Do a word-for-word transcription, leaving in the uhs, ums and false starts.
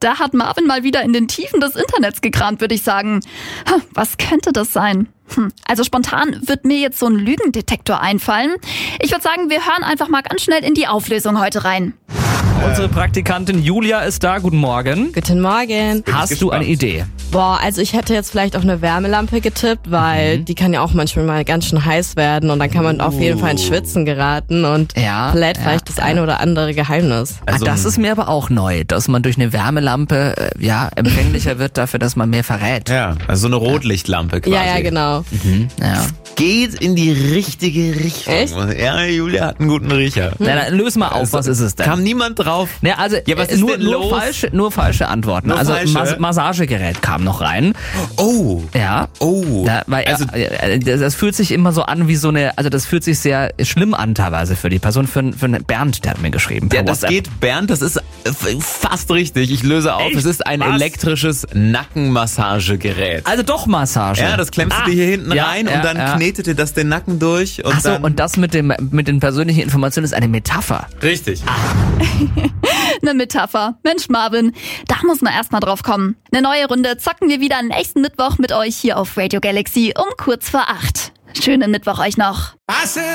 Da hat Marvin mal wieder in den Tiefen des Internets gekramt, würde ich sagen. Was könnte das sein? Hm, also spontan wird mir jetzt so ein Lügendetektor einfallen. Ich würde sagen, wir hören einfach mal ganz schnell in die Auflösung heute rein. Unsere Praktikantin Julia ist da. Guten Morgen. Guten Morgen. Hast du eine Idee? Boah, also ich hätte jetzt vielleicht auf eine Wärmelampe getippt, weil mhm. die kann ja auch manchmal mal ganz schön heiß werden und dann kann man uh. auf jeden Fall ins Schwitzen geraten und ja, vielleicht ja, vielleicht das ja. eine oder andere Geheimnis. Also, ah, das ist mir aber auch neu, dass man durch eine Wärmelampe äh, ja empfänglicher wird dafür, dass man mehr verrät. Ja, also so eine Rotlichtlampe quasi. Ja, ja, genau. Mhm, ja. Geht in die richtige Richtung. Echt? Ja, Julia hat einen guten Riecher. Na, dann löse mal auf, also, was ist es denn? Kam niemand drauf? Ja, also ja, was ist nur, denn nur, los? falsche, nur falsche Antworten. Nur also falsche? Mas- Massagegerät kam noch rein. Oh. Ja. Oh. Da, weil, also, äh, das fühlt sich immer so an wie so eine, also das fühlt sich sehr schlimm an teilweise für die Person, für, für Bernd, der hat mir geschrieben. Ja, das WhatsApp. geht, Bernd, das ist fast richtig. Ich löse auf, Echt? es ist ein Was? elektrisches Nackenmassagegerät. Also doch Massage. Ja, das klemmst ah, du dir hier hinten ja, rein ja, und dann ja. knetet dir das den Nacken durch. Und Ach so, dann und das mit dem mit den persönlichen Informationen ist eine Metapher. Richtig. Eine Metapher. Mensch, Marvin, da muss man erstmal drauf kommen. Eine neue Runde zocken wir wieder nächsten Mittwoch mit euch hier auf Radio Galaxy um kurz vor acht. Schönen Mittwoch euch noch.